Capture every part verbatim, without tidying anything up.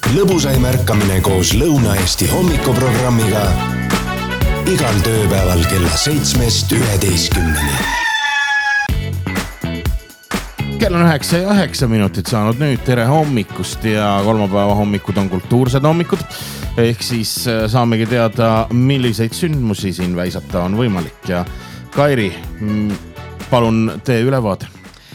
Lõbusaim ärkamine koos Lõuna-Eesti hommikuprogrammiga igal tööpäeval kella seitsmest üheteistkümneni. Kell on üheksa ja üheksa minutit saanud nüüd. Tere hommikust ja kolmapäeva hommikud on kultuursed hommikud. Ehk siis saamegi teada, milliseid sündmusi siin väisata on võimalik. Ja Kairi, palun tee ülevaade.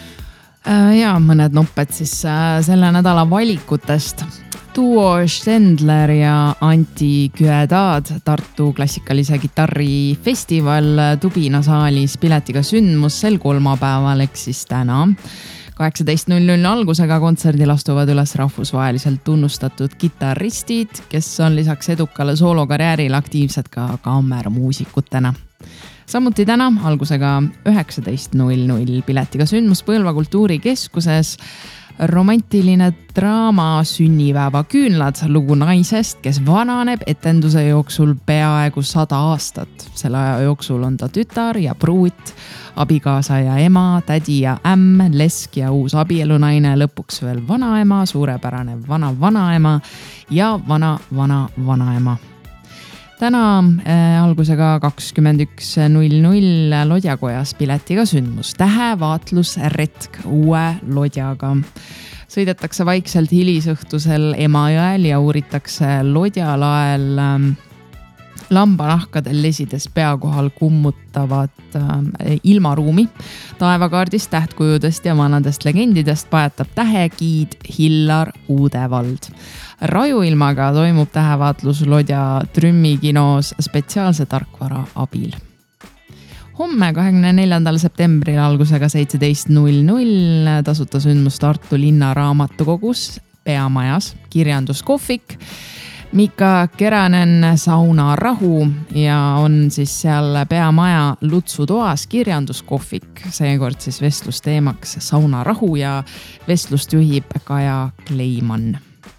Ja mõned nopped siis selle nädala valikutest. Duo Stendler ja Anti Küedad Tartu klassikalise gitarri festival Tubina saalis piletiga sündmus sel kolmapäeval, eks siis täna. kaheksateist null null algusega kontserdil astuvad üles rahvusvaheliselt tunnustatud gitarristid, kes on lisaks edukale soolokarjääril aktiivsed ka kammermuusikutena. Samuti täna algusega üheksateist null null piletiga sündmus Põlva kultuurikeskuses romantiline draama Sünnipäeva küünlad, lugu naisest, kes vananeb etenduse jooksul peaaegu sada aastat. Selle aja jooksul on ta tütar ja pruut, abikaasa ja ema, tädi ja ämm, lesk ja uus abielunaine, lõpuks veel vanaema, suurepärane vana vanaema ja vana vana vanaema. Täna äh, algusega kakskümmend üks null null Lodjakojas piletiga sündmus Tähevaatlusretk uue Lodjaga. Sõidetakse vaikselt hilisõhtusel Emajõel ja uuritakse Lodjalael äh, lambanahkadel lesides peakohal kummutavat äh, ilmaruumi. Taevakaardist, tähtkujudest ja vanadest legendidest pajatab tähegiid Hillar Uudevald. Rajuilmaga toimub tähevaatlus Lodja trümmikinos spetsiaalse tarkvara abil. Homme kahekümne neljandal septembril algusega seitseteist null null tasuta sündmus Tartu linna raamatukogus Peamajas kirjanduskohvik Mika Keranen Sauna Rahu ja on siis seal Peamaja Lutsu toas kirjanduskohvik. Seekord siis vestlusteemaks Sauna Rahu ja vestlust juhib Kaja Kleiman.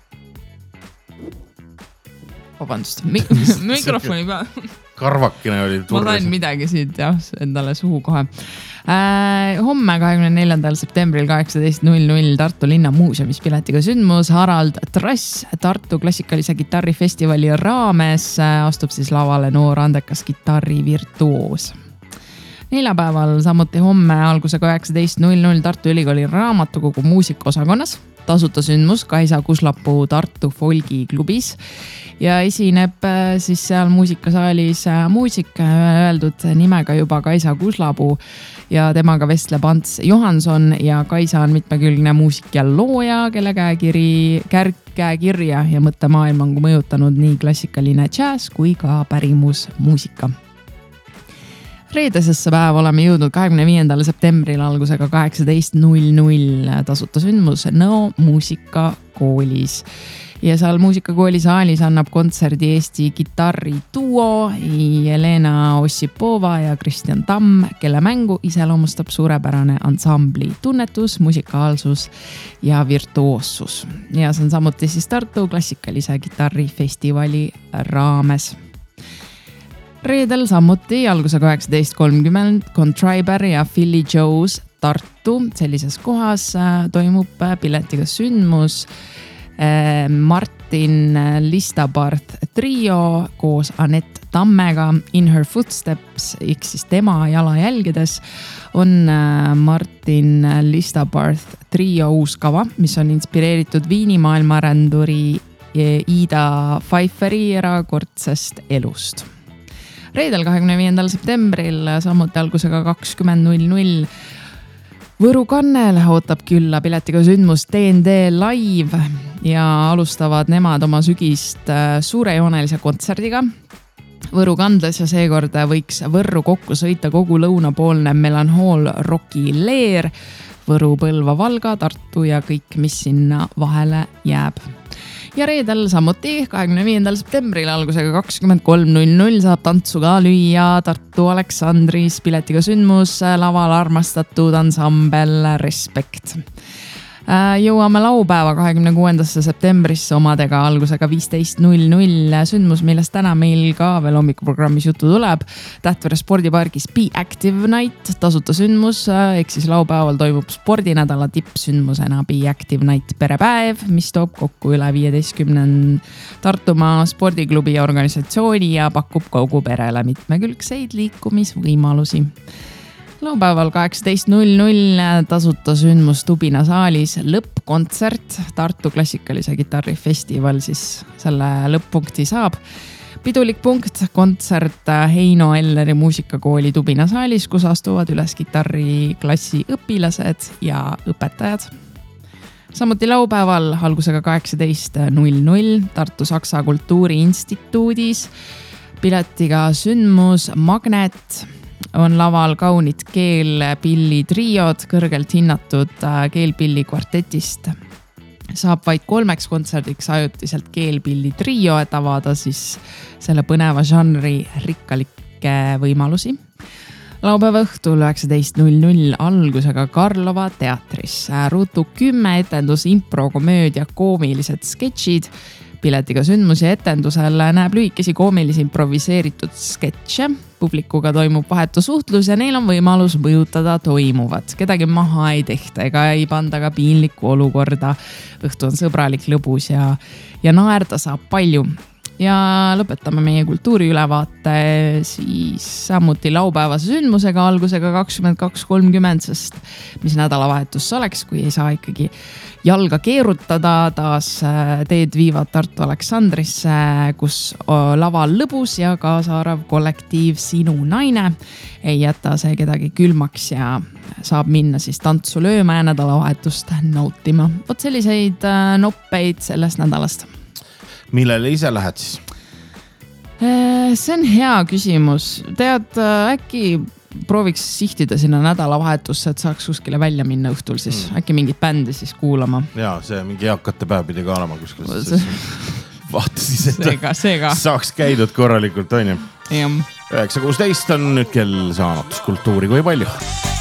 Vabandust, mikrofoni peal. Karvakine oli turres. Ma sain midagi siit jah, endale suhu kohe. Äh, homme kahekümne neljandal septembril kaheksateist null null Tartu linna muuseumis piletiga sündmus Harald Trass Tartu klassikalise gitarrifestivali raames astub siis lavale noor andekas gitarrivirtuoos. Neljapäeval samuti homme algusega üheksateist null null Tartu Ülikooli raamatukogu muusikaosakonnas tasuta sündmus Kaisa Kuslapuu Tartu Folgi klubis ja esineb siis seal muusikasaalis muusik öeldud nimega juba Kaisa Kuslapuu ja temaga vestleb Ants Johanson ja Kaisa on mitmekülgne muusik ja looja, kelle käekiri, käekirja ja mõttemaailma on mõjutanud nii klassikaline jazz kui ka pärimusmuusika. Reedesesse päeva oleme jõudnud kahekümne viiendal septembril algusega kaheksateist null null tasuta sündmus Nõo muusikakoolis. Ja seal muusikakooli saalis annab kontserdi Eesti gitarri duo Jelena Ossipova ja Kristjan Tamm, kelle mängu iseloomustab suurepärane ansambli tunnetus, musikaalsus ja virtuoossus. Ja see on samuti siis Tartu klassikalise gitarrifestivali raames. Reedel samuti algusega üheksateist kolmkümmend Contriber ja Philly Joe's Tartu. Sellises kohas toimub piletiga sündmus Martin Listabarth trio koos Anett Tammega In Her Footsteps, ehk siis tema jalajälgedes on Martin Listabarth trio uus kava, mis on inspireeritud Viini maailmaarenduri Ida Pfeifferi erakordsest elust. Reedel kahekümne viiendal septembril samuti algusega kakskümmend null null Võru Kannel ootab külla piletiga sündmus D N D live ja alustavad nemad oma sügist suurejoonelise kontserdiga Võru Kandles ja seekord võiks Võrru kokku sõita kogu lõunapoolne melanhool rocki leer, Võru, Põlva, Valga, Tartu ja kõik, mis sinna vahele jääb. Ja reedel samuti kahekümne viiendal septembril algusega kakskümmend kolm null null saab tantsu ka lüüa Tartu Aleksandris piletiga sündmus laval armastatud ansambel Respekt. Jõuame laupäeva kahekümne kuuendasse septembrisse omadega algusega viisteist null null sündmus, millest täna meil ka veel hommikuprogrammis jutu tuleb. Tähtvere spordipargis Be Active Night, tasuta sündmus, ehk siis laupäeval toimub spordinädala tippsündmusena Be Active Night perepäev, mis toob kokku üle viieteistkümne Tartumaa spordiklubi ja organisatsiooni ja pakub kogu perele mitmekülgseid liikumisvõimalusi. Laupäeval kaheksateist null null tasuta sündmus Tubina saalis, lõppkontsert, Tartu klassikalise kitarri festival siis selle lõpppunkti saab. Pidulik punkt, kontsert Heino Elleri muusikakooli Tubina saalis, kus astuvad üles kitarriklassi õpilased ja õpetajad. Samuti laupäeval algusega kaheksateist null null Tartu Saksa Kultuuriinstituudis piletiga sündmus Magnet. On laval kaunid keelpilli triod, kõrgelt hinnatud keelpilli kvartetist. Saab vaid kolmeks kontserdiks ajutiselt keelpilli trio, et avada siis selle põneva žanri rikkalikke võimalusi. Laupäeva õhtul üheksateist null null algusega Karlova teatris. Ruutu kümme etendus, impro, komöödia, koomilised sketšid. Piletiga sündmus ja etendusel näeb lühikesi koomilisi improviseeritud sketše. Publikuga toimub vahetu suhtlus ja neil on võimalus mõjutada toimuvat. Kedagi maha ei tehta ega ei panda ka piinlikku olukorda. Õhtu on sõbralik, lõbus ja, ja naerda saab palju. Ja lõpetame meie kultuuriülevaate siis samuti laupäevase sündmusega algusega kakskümmend kaks kolmkümmend, sest mis nädalavahetus oleks, kui ei saa ikkagi jalga keerutada, taas teed viivad Tartu Aleksandrisse, kus laval lõbus ja kaasaarv kollektiiv Sinu naine. Ei jäta see kedagi külmaks ja saab minna siis tantsu lööma ja nädalavahetust nautima. Vot selliseid noppeid sellest nädalast. Millele ise lähed siis? See on hea küsimus. Tead, äkki prooviks sihtida sinna nädalavahetusse, et saaks kuskile välja minna õhtul siis. Mm. Äkki mingit bändi siis kuulama. Jaa, see mingi eakate päev pidi ka olema kuskil. See... Vaata siis, et seega, seega. Saaks käidud korralikult, on ju. üheksa kuusteist on nüüd kell saanud kultuuri kui palju.